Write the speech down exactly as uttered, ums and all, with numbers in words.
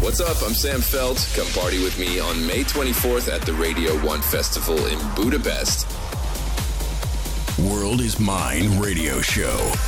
What's up? I'm Sam Felt. Come party with me on May twenty-fourth at the Radio one Festival in Budapest. World is Mine Radio Show.